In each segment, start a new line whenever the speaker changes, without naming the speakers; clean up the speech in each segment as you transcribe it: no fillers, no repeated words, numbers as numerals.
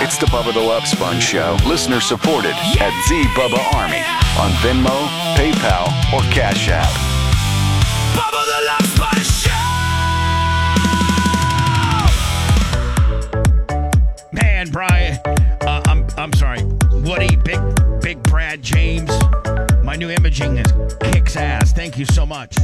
It's the Bubba the Love Sponge Show. Listener supported at The Bubba Army on Venmo, PayPal, or Cash App.
Bubba the Love Sponge Show!
Man, Brian, I'm sorry, Woody, Big Brad James. My new imaging kicks ass. Thank you so much.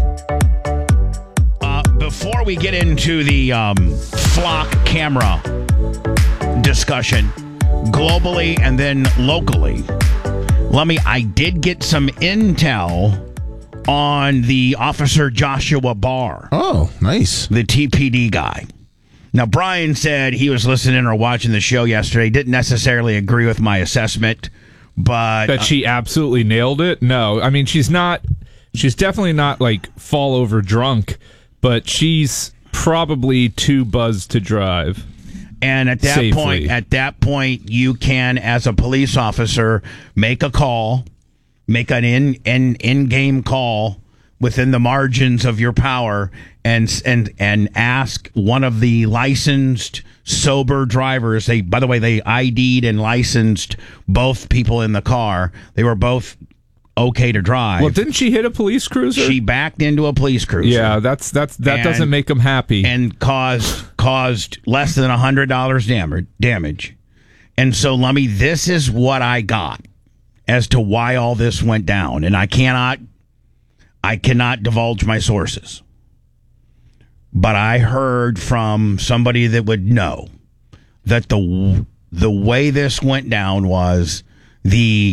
Before we get into the flock camera discussion globally and then locally, I did get some intel on the Officer Joshua Barr.
Oh, nice.
The TPD guy. Now, Brian said he was listening or watching the show yesterday, didn't necessarily agree with my assessment, but...
That she absolutely nailed it? No. I mean, she's definitely not, like, fall over drunk, but she's probably too buzzed to drive.
And at that point, you can, as a police officer, make a call, make an in-game call within the margins of your power, and ask one of the licensed sober drivers. By the way, they ID'd and licensed both people in the car. They were both okay to drive.
Well, didn't she hit a police cruiser?
She backed into a police cruiser.
Yeah, that doesn't make them happy.
And caused less than $100 damage. And so, Lummy, this is what I got as to why all this went down. And I cannot divulge my sources. But I heard from somebody that would know that the way this went down was the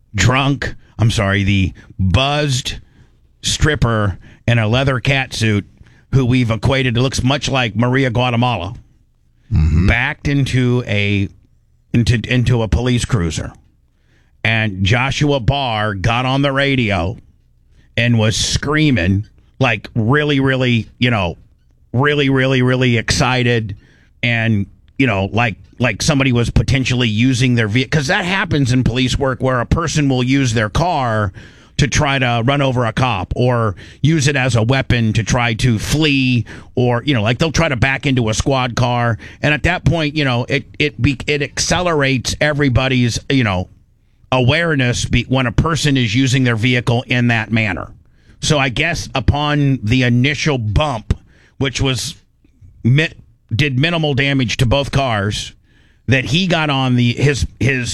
buzzed stripper in a leather catsuit who we've equated, it looks much like Maria Guatemala, backed into a police cruiser. And Joshua Barr got on the radio and was screaming like really, really, really, really, really excited, and like somebody was potentially using their vehicle, because that happens in police work where a person will use their car to try to run over a cop or use it as a weapon to try to flee, or like they'll try to back into a squad car, and at that point it accelerates everybody's awareness when a person is using their vehicle in that manner. So I guess upon the initial bump, which did minimal damage to both cars, that he got on his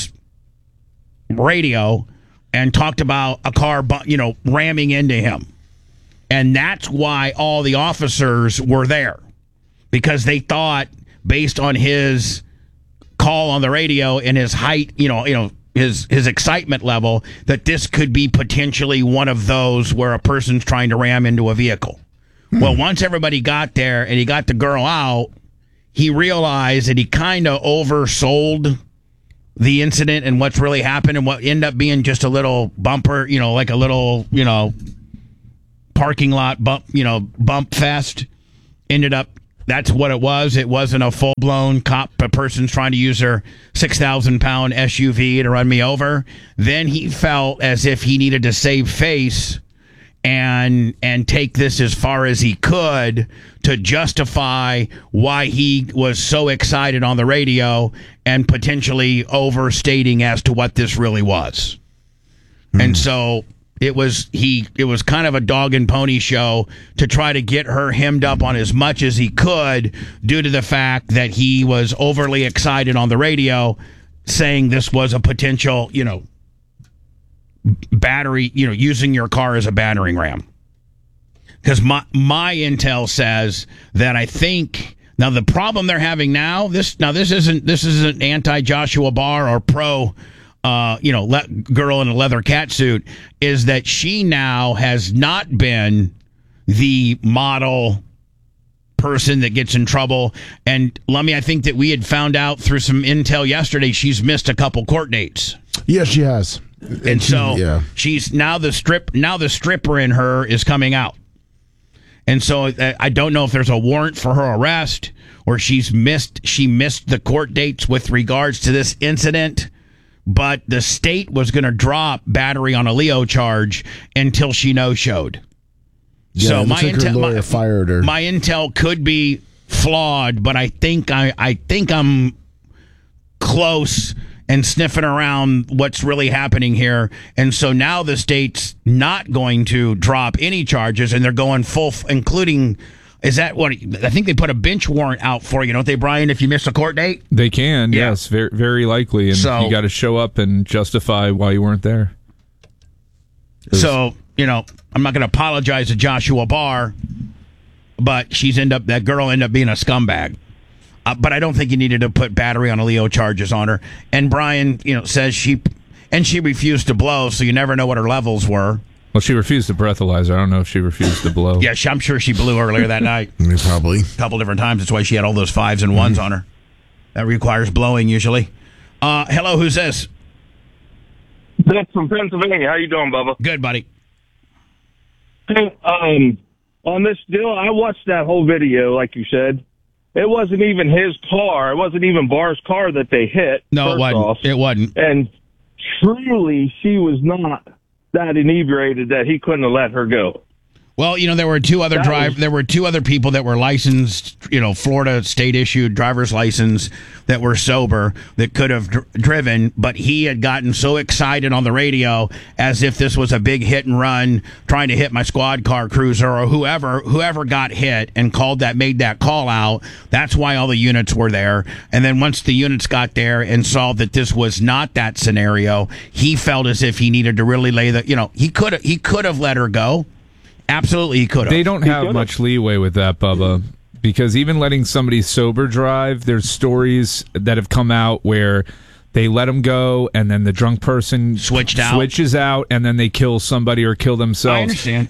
radio and talked about a car ramming into him. And that's why all the officers were there, because they thought, based on his call on the radio and his height, his excitement level, that this could be potentially one of those where a person's trying to ram into a vehicle. Well, once everybody got there and he got the girl out, he realized that he kind of oversold the incident and what's really happened, and what ended up being just a little bumper, like a little, parking lot bump fest. Ended up, that's what it was. It wasn't a full-blown a person's trying to use their 6,000-pound SUV to run me over. Then he felt as if he needed to save face and take this as far as he could to justify why he was so excited on the radio and potentially overstating as to what this really was. And so it was kind of a dog and pony show to try to get her hemmed up on as much as he could, due to the fact that he was overly excited on the radio, saying this was a potential, battery, using your car as a battering ram. Because my intel says that I think now the problem they're having this isn't anti-Joshua Barr or pro girl in a leather catsuit, is that she now has not been the model person that gets in trouble. And Lummy, I think that we had found out through some intel yesterday she's missed a couple court dates.
Yes, she has.
And so she's now the stripper in her is coming out. And so I don't know if there's a warrant for her arrest, or she missed the court dates with regards to this incident. But the state was going to drop battery on a Leo charge until she no-showed.
Yeah,
so
my lawyer fired her.
My intel could be flawed, but I think I'm close and sniffing around what's really happening here. And so now the state's not going to drop any charges, and they're going full, including, is that what, I think they put a bench warrant out for you, don't they, Brian, if you miss a court date?
They can,
Yeah.
yes, very, very likely. And
So-
you got to show up and justify why you weren't there.
So, I'm not going to apologize to Joshua Barr, but that girl ended up being a scumbag. But I don't think you needed to put battery on a Leo charges on her. And Brian, says she refused to blow, so you never know what her levels were.
Well, she refused to breathalyze. I don't know if she refused to blow.
Yeah, I'm sure she blew earlier that night.
Probably.
A couple different times. That's why she had all those 5s and 1s on her. That requires blowing usually. Hello, who's this?
That's from Pennsylvania. How you doing, Bubba?
Good, buddy.
Hey, on this deal, I watched that whole video, like you said. It wasn't even his car. It wasn't even Barr's car that they hit.
No, it wasn't. It wasn't.
And truly, she was not that inebriated that he couldn't have let her go.
Well, there were two other there were two other people that were licensed, Florida state issued driver's license that were sober that could have driven, but he had gotten so excited on the radio as if this was a big hit and run trying to hit my squad car cruiser or whoever got hit and made that call out. That's why all the units were there. And then once the units got there and saw that this was not that scenario, he felt as if he needed to really lay he could have let her go. Absolutely, he could have.
They don't have much leeway with that, Bubba, because even letting somebody sober drive, there's stories that have come out where they let them go, and then the drunk person switches out, and then they kill somebody or kill themselves.
I understand.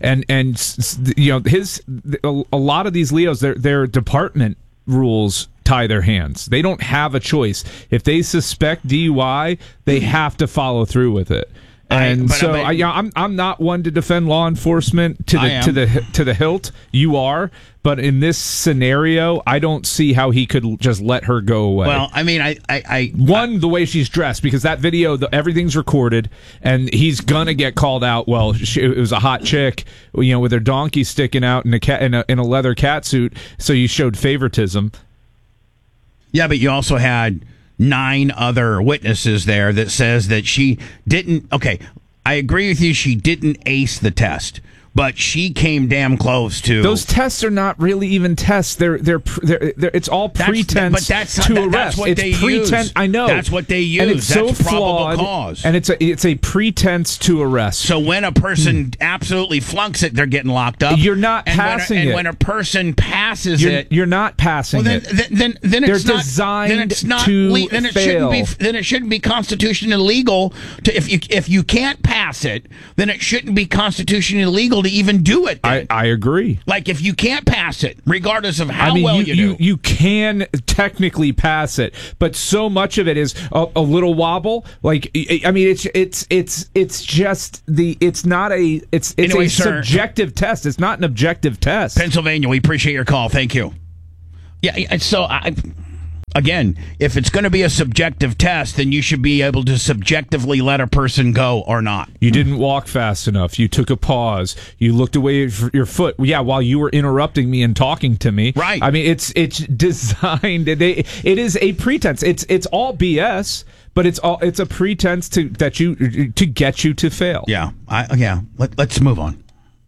And a lot of these Leos, their department rules tie their hands. They don't have a choice. If they suspect DUI, they have to follow through with it. And I'm not one to defend law enforcement to the hilt. You are, but in this scenario, I don't see how he could just let her go away.
Well, I mean,
the way she's dressed, because that video, everything's recorded, and he's gonna get called out. Well, it was a hot chick, with her donkey sticking out in a leather catsuit. So you showed favoritism.
Yeah, but you also had 9 other witnesses there that says that she didn't. Okay, I agree with you. She didn't ace the test, but she came damn close to.
Those tests are not really even tests. They're it's all pretense to arrest.
That's what
it's
they
pretense.
use.
I know
that's what they use.
And it's
that's
so
probable
flawed,
cause.
and it's a pretense to arrest.
So when a person absolutely flunks it, they're getting locked up.
You're not passing it.
And when a person passes it,
you're not passing
it. Then it's
they're
not
designed
then it's not
to
then it
fail.
It shouldn't be constitutionally illegal to if you can't pass it, then it shouldn't be constitutionally illegal to even do it.
I agree.
Like if you can't pass it, regardless of how
well
you do,
you can technically pass it, but so much of it is a little wobble. Like I mean, it's just it's not a
Anyway,
a
sir,
subjective test. It's not an objective test.
Pennsylvania, we appreciate your call. Thank you. Yeah, so again, if it's going to be a subjective test, then you should be able to subjectively let a person go or not.
You didn't walk fast enough. You took a pause. You looked away for your foot. Yeah, while you were interrupting me and talking to me.
Right.
I mean, it's designed. It is a pretense. It's all BS, but it's a pretense to get you to fail.
Yeah. Let's move on.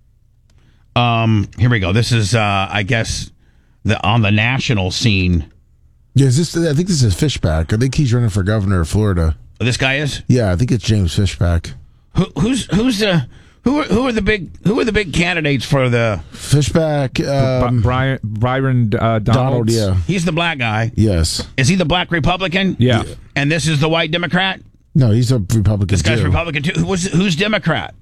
Here we go. This is I guess on the national scene.
Yeah, I think this is Fishback. I think he's running for governor of Florida.
This guy is?
Yeah, I think it's James Fishback.
Who are the big candidates for the
Fishback?
Byron
Donald. Yeah,
he's the black guy.
Yes.
Is he the black Republican?
Yeah.
And this is the white Democrat?
No, he's a Republican.
This guy's Republican too. Who's Democrat?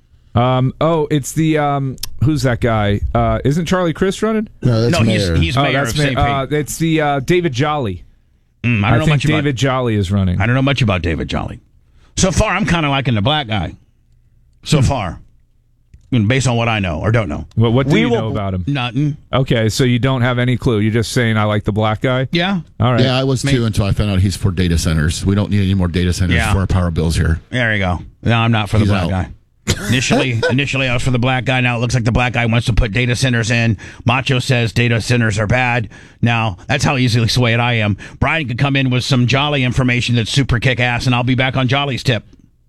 It's the who's that guy? Isn't Charlie Crist running?
No, that's mayor.
He's mayor of St. Pete.
It's the David Jolly.
I don't know much about
David Jolly is running.
I don't know much about David Jolly. So far, I'm kind of liking the black guy. So far, based on what I know or don't know.
Well, what do you know about him?
Nothing.
Okay, so you don't have any clue. You're just saying I like the black guy?
Yeah.
All right.
Yeah, I was too until I found out he's for data centers. We don't need any more data centers for our power bills here.
There you go. No, I'm not for the black
out.
guy. Initially, I was for the black guy. Now it looks like the black guy wants to put data centers in. Macho says data centers are bad. Now, that's how easily swayed I am. Brian could come in with some Jolly information that's super kick-ass, and I'll be back on Jolly's tip.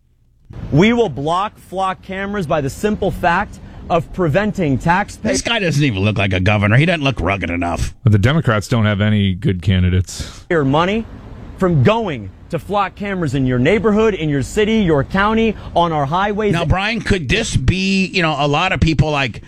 We will block flock cameras by the simple fact of preventing taxpayers.
This guy doesn't even look like a governor. He doesn't look rugged enough.
But the Democrats don't have any good candidates.
Your money from going to flock cameras in your neighborhood, in your city, your county, on our highways.
Now, Brian, could this be, a lot of people like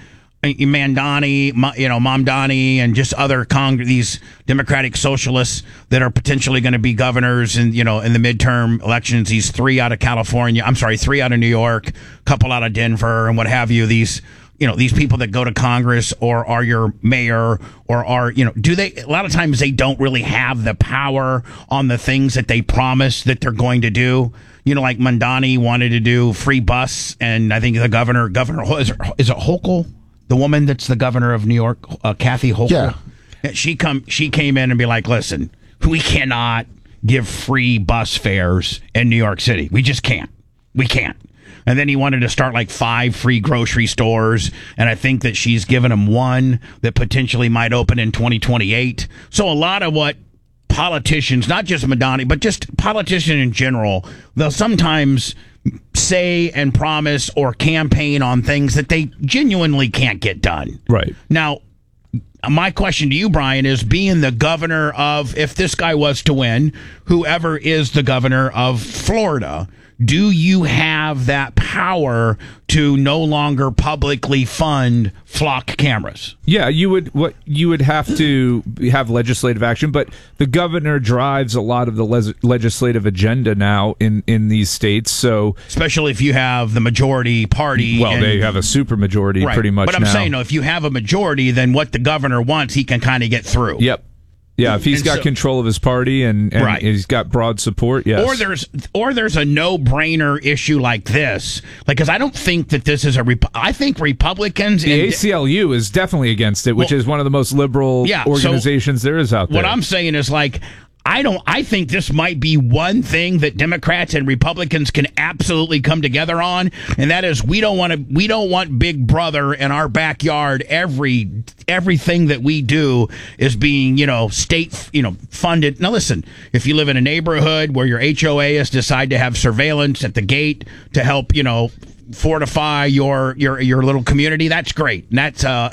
Mamdani, Mamdani, and just other these Democratic socialists that are potentially going to be governors in the midterm elections. These 3 out of California. I'm sorry, 3 out of New York, a couple out of Denver, and what have you. These people that go to Congress or are your mayor or are, do they, a lot of times they don't really have the power on the things that they promise that they're going to do. Like Mamdani wanted to do free bus, and I think the governor, is it Hochul? The woman that's the governor of New York, Kathy Hochul. Yeah. She came in and be like, listen, we cannot give free bus fares in New York City. We just can't. We can't. And then he wanted to start like 5 free grocery stores. And I think that she's given him 1 that potentially might open in 2028. So a lot of what politicians, not just Mamdani, but just politicians in general, they'll sometimes say and promise or campaign on things that they genuinely can't get done.
Right.
Now, my question to you, Brian, is being the governor of, if this guy was to win, whoever is the governor of Florida, do you have that power to no longer publicly fund flock cameras?
Yeah, you would have to have legislative action, but the governor drives a lot of the legislative agenda now in these states. So, especially
if you have the majority party.
Well, they have a super majority pretty much.
But I'm saying, if you have a majority, then what the governor wants, he can kind of get through.
Yep. Yeah, if he's got control of his party and
right.
He's got broad support, yes.
Or there's a no-brainer issue like this, because I don't think that this is I think Republicans.
The ACLU is definitely against it, which is one of the most liberal organizations there is out there.
What I'm saying is I think this might be one thing that Democrats and Republicans can absolutely come together on, and that is we don't want Big Brother in our backyard. Everything that we do is being, state, funded. Now listen, if you live in a neighborhood where your HOA has decided to have surveillance at the gate to help, fortify your little community, that's great. And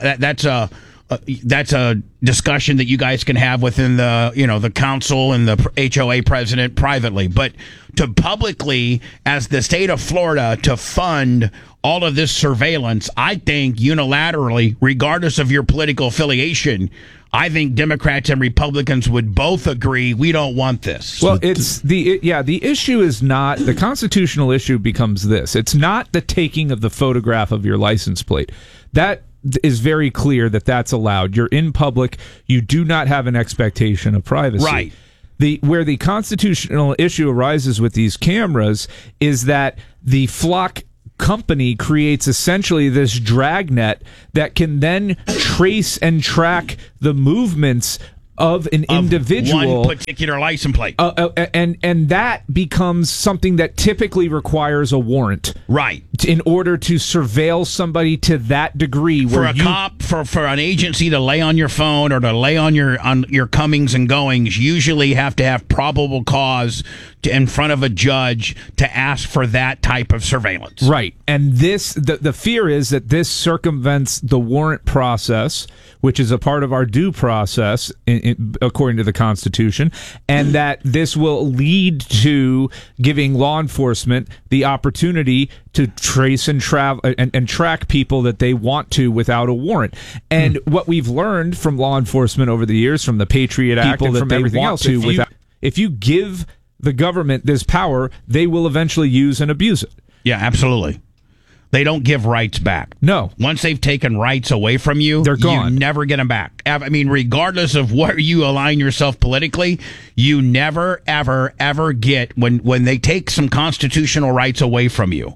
that's a discussion that you guys can have within the council and the HOA president privately. But to publicly, as the state of Florida, to fund all of this surveillance, I think unilaterally, regardless of your political affiliation, I think Democrats and Republicans would both agree we don't want this.
Well, the issue is not, the constitutional issue becomes this. It's not the taking of the photograph of your license plate. That is very clear that that's allowed. You're in public. You do not have an expectation of privacy.
Right.
Where the constitutional issue arises with these cameras is that the flock company creates essentially this dragnet that can then trace and track the movements of an individual,
one particular license plate,
and that becomes something that typically requires a warrant,
right,
in order to surveil somebody to that degree.
For a cop, for an agency to lay on your phone or to lay on your comings and goings, usually have to have probable cause in front of a judge to ask for that type of surveillance.
Right, and the fear is that this circumvents the warrant process, which is a part of our due process, according to the Constitution, and that this will lead to giving law enforcement the opportunity to trace and track people that they want to without a warrant. And what we've learned from law enforcement over the years, from the Patriot Act and from everything else, if you give the government this power, they will eventually use and abuse it.
Yeah, absolutely. They don't give rights back.
No.
Once they've taken rights away from you,
they're gone.
You never get them back. I mean, regardless of where you align yourself politically, you never, ever, ever get, when they take some constitutional rights away from you,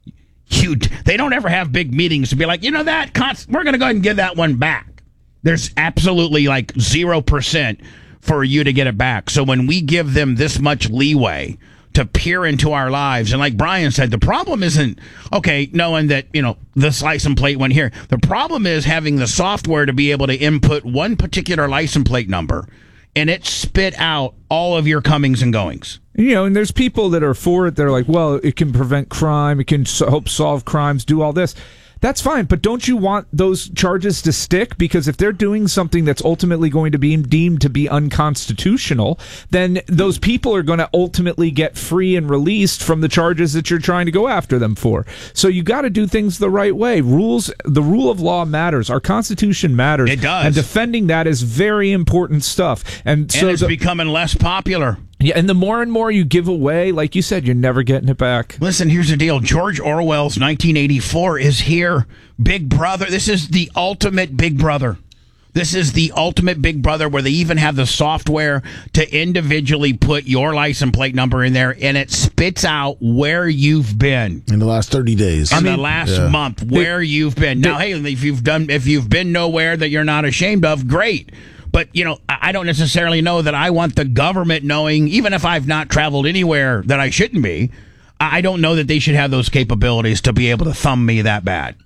they don't ever have big meetings to be like, we're going to go ahead and give that one back. There's absolutely like 0% for you to get it back. So when we give them this much leeway to peer into our lives. And like Brian said, the problem isn't, okay, knowing that, this license plate went here. The problem is having the software to be able to input one particular license plate number and it spit out all of your comings and goings.
And there's people that are for it. They're like, well, it can prevent crime. It can help solve crimes, do all this. That's fine, but don't you want those charges to stick? Because if they're doing something that's ultimately going to be deemed to be unconstitutional, then those people are going to ultimately get free and released from the charges that you're trying to go after them for. So you got to do things the right way. The rule of law matters. Our Constitution matters.
It does.
And defending that is very important stuff. And so
it's becoming less popular.
Yeah, and the more and more you give away, like you said, you're never getting it back.
Listen, here's the deal. George Orwell's 1984 is here. Big Brother. This is the ultimate Big Brother. This is the ultimate Big Brother where they even have the software to individually put your license plate number in there, and it spits out where you've been.
In the last 30 days.
In the last month, where you've been. Now, hey, if you've been nowhere that you're not ashamed of, great. But, I don't necessarily know that I want the government knowing, even if I've not traveled anywhere that I shouldn't be, I don't know that they should have those capabilities to be able to thumb me that bad.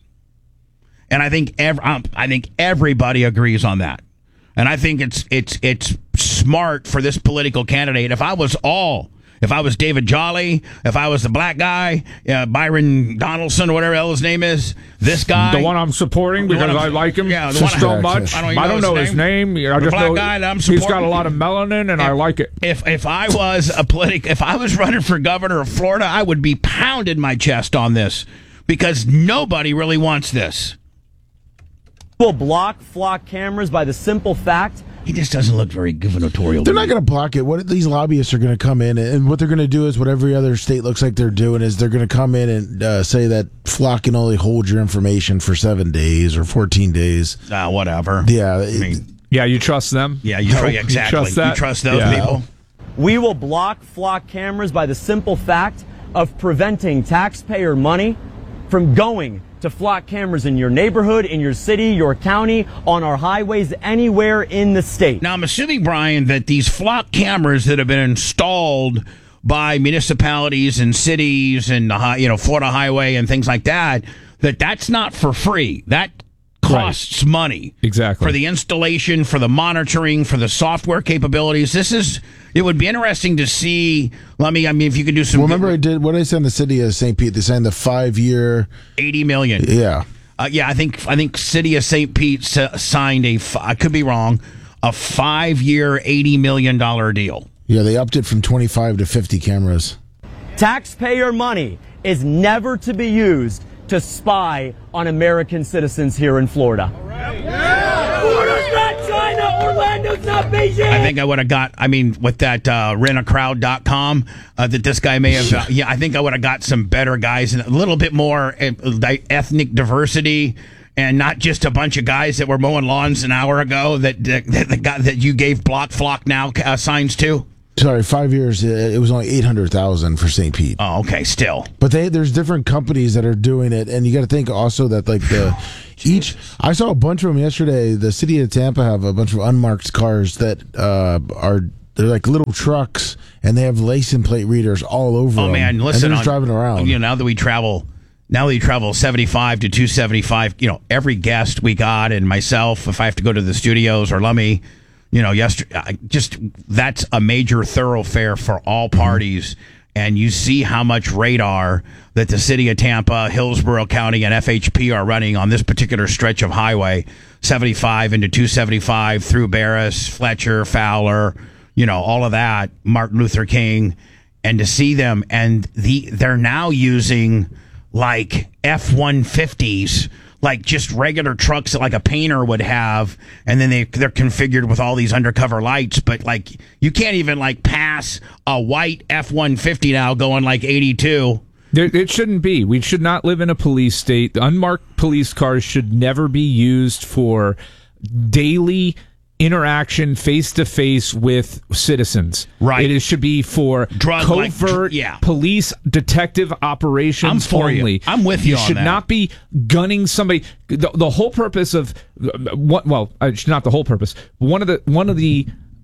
And I think everybody agrees on that. And I think it's smart for this political candidate. If I was David Jolly, if I was the black guy, Byron Donaldson, or whatever hell his name is, this guy.
The one I'm supporting because I like him so much. I don't know his name. I just know
guy that I'm supporting.
He's got a lot of melanin, and I like it.
If I was running for governor of Florida, I would be pounding my chest on this because nobody really wants this.
Will block flock cameras by the simple fact.
He just doesn't look very gubernatorial.
They're not going to block it. What these lobbyists are going to come in, and what they're going to do is what every other state looks like they're doing is they're going to come in and say that Flock can only hold your information for 7 days or 14 days.
Whatever.
Yeah.
Yeah, you trust them?
Yeah, exactly. You trust those people?
We will block flock cameras by the simple fact of preventing taxpayer money from going to flock cameras in your neighborhood, in your city, your county, on our highways, anywhere in the state.
Now, I'm assuming, Brian, that these flock cameras that have been installed by municipalities and cities and Florida Highway and things like that, that's not for free. That costs money.
Exactly.
For the installation, for the monitoring, for the software capabilities. It would be interesting to see. If you could do some.
Well, remember, what I said in the city of St. Pete, they signed the 5-year,
$80 million.
Yeah.
I think City of St. Pete signed I could be wrong, a 5-year, $80 million deal.
Yeah, they upped it from 25 to 50 cameras.
Taxpayer money is never to be used to spy on American citizens here in Florida.
Florida's not China. Orlando's not Beijing.
I think I would have got, with that rentacrowd.com that this guy may have, I think I would have got some better guys and a little bit more ethnic diversity and not just a bunch of guys that were mowing lawns an hour ago that you gave Block Flock Now signs to.
Sorry, 5 years. It was only $800,000 for St. Pete.
Oh, okay, still.
But there's different companies that are doing it, and you got to think also that I saw a bunch of them yesterday. The city of Tampa have a bunch of unmarked cars that they're like little trucks, and they have license plate readers all over them.
Oh man, listen,
and they're just driving around.
Now that we travel 75 to 275, every guest we got and myself, if I have to go to the studios or Lummy. Yesterday, that's a major thoroughfare for all parties. And you see how much radar that the city of Tampa, Hillsborough County, and FHP are running on this particular stretch of highway 75 into 275 through Barris, Fletcher, Fowler, all of that, Martin Luther King. And to see them, and they're now using like F-150s, like just regular trucks that like a painter would have, and then they're configured with all these undercover lights, but like you can't even like pass a white F-150 now going like 82.
It shouldn't be. We should not live in a police state. Unmarked police cars should never be used for daily interaction face-to-face with citizens.
Right.
It should be for covert police detective operations only.
I'm with you on that.
You should not be gunning somebody. The whole purpose of not the whole purpose. One of the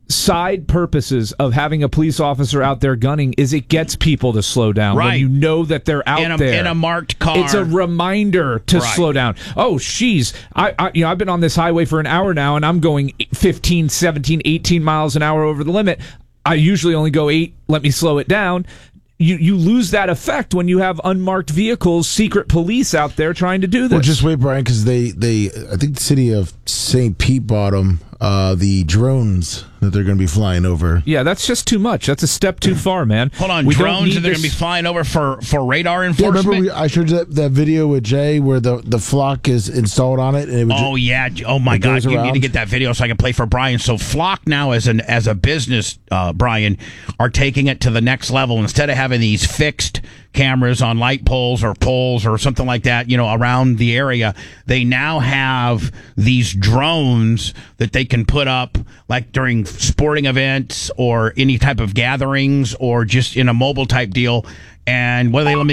side purposes of having a police officer out there gunning is it gets people to slow down.
Right.
When you know that they're out there.
In a marked car.
It's a reminder to slow down. Oh, I've been on this highway for an hour now, and I'm going 15, 17, 18 miles an hour over the limit. I usually only go 8. Let me slow it down. You lose that effect when you have unmarked vehicles, secret police out there trying to do this.
Well, just wait, Brian, because I think the city of St. Pete bought them, the drones that they're going to be flying over.
Yeah, that's just too much. That's a step too far, man.
Hold on, drones that they're going to be flying over for radar enforcement?
Yeah, remember I showed you that video with Jay where the flock is installed on it? And it would
oh my God, you need to get that video so I can play for Brian. So Flock now as a business, Brian, are taking it to the next level. Instead of having these fixed cameras on light poles or something like that, around the area, they now have these drones that they can put up like during sporting events or any type of gatherings or just in a mobile type deal. And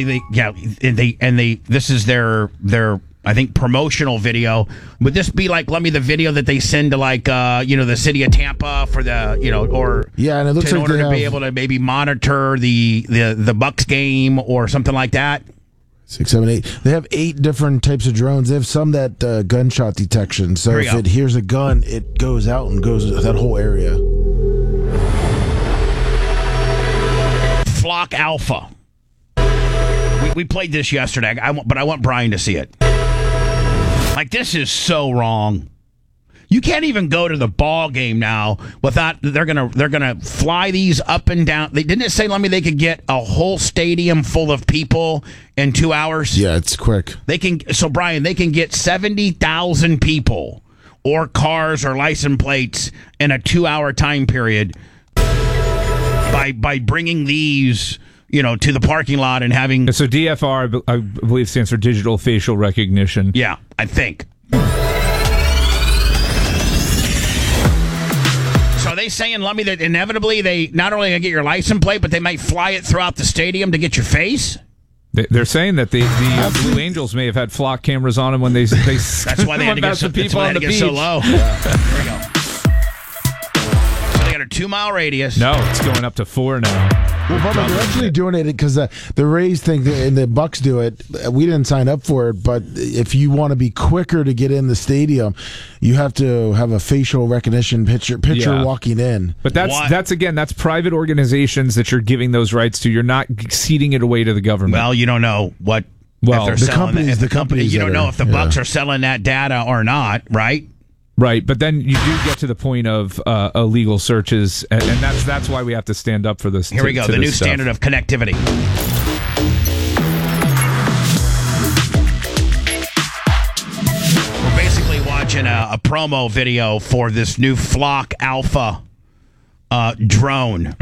this is their I think promotional video. Would this be like the video that they send to the city of Tampa for the
and it looks
in
like
order to be able to maybe monitor the Bucks game or something like that?
6, 7, 8. They have 8 different types of drones. They have some that gunshot detection. So if it hears a gun, it goes out and goes that whole area.
Flock Alpha. We played this yesterday, but I want Brian to see it. This is so wrong. You can't even go to the ball game now without they're gonna fly these up and down. Didn't it say they could get a whole stadium full of people in 2 hours?
Yeah, it's quick.
Brian, they can get 70,000 people or cars or license plates in a 2-hour time period by bringing these to the parking lot and having...
So DFR, I believe, stands for Digital Facial Recognition.
Yeah, I think. So are they saying, Lummy, that inevitably they not only get your license plate, but they might fly it throughout the stadium to get your face?
They're saying that the Blue Angels may have had flock cameras on them when they
that's why they had to get so low. Yeah. There we go. So they got a 2-mile radius.
No, it's going up to 4 now.
Well, Bubba, they're actually doing it because the Rays thing and the Bucks do it. We didn't sign up for it, but if you want to be quicker to get in the stadium, you have to have a facial recognition picture walking in.
But that's private organizations that you're giving those rights to. You're not ceding it away to the government.
Well, you don't know what.
Well,
if they're the companies. You don't know if the Bucks are selling that data or not, right?
Right, but then you do get to the point of illegal searches, and that's why we have to stand up for this.
Here we go, the new standard of connectivity. We're basically watching a promo video for this new Flock Alpha drone.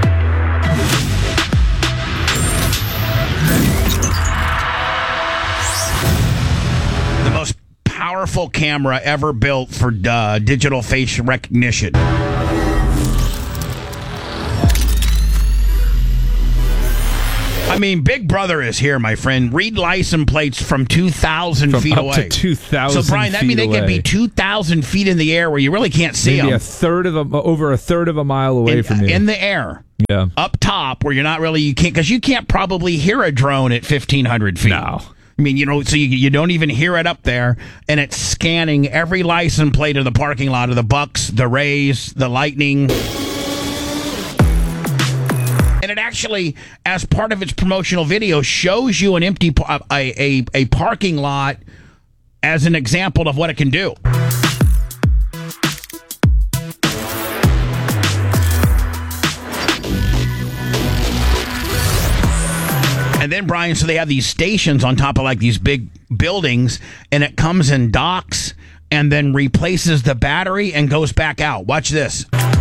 The most powerful camera ever built for digital face recognition. I mean, Big Brother is here, my friend. Read license plates from 2,000 feet away.
Up to 2,000
So, Brian, that means they could be 2,000 feet in the air where you really can't see them.
Maybe over a third of a mile away from you.
In the air.
Yeah.
Up top where because you can't probably hear a drone at 1,500 feet.
No.
I mean, so you don't even hear it up there, and it's scanning every license plate of the parking lot of the Bucks, the Rays, the Lightning. And it actually, as part of its promotional video, shows you an empty a parking lot as an example of what it can do. And then, Brian, so they have these stations on top of these big buildings, and it comes in docks and then replaces the battery and goes back out. Watch this.